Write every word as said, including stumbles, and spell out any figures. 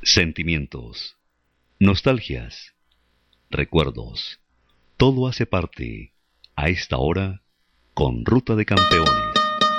Sentimientos, nostalgias, recuerdos, todo hace parte a esta hora con Ruta de Campeones.